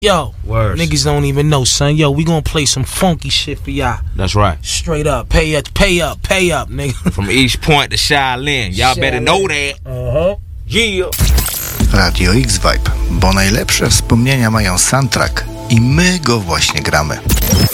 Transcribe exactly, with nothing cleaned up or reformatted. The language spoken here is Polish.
Yo, Words. niggas don't even know, son. Yo, we gonna play some funky shit for y'all. That's right. Straight up, pay up, pay up, pay up, nigga. From East Point to Shaolin. Y'all better know that. Uh-huh. Yeah. Radio X-Vibe, bo najlepsze wspomnienia mają soundtrack i my go właśnie gramy.